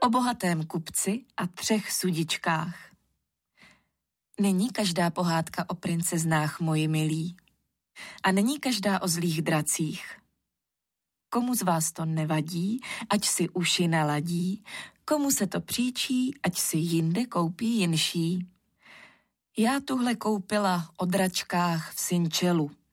O bohatém kupci a 3 sudičkách. Není každá pohádka o princeznách, moji milí. A není každá o zlých dracích. Komu z vás to nevadí, ať si uši naladí, komu se to příčí, ať si jinde koupí jinší. Já tuhle koupila o dračkách v Sinčelu.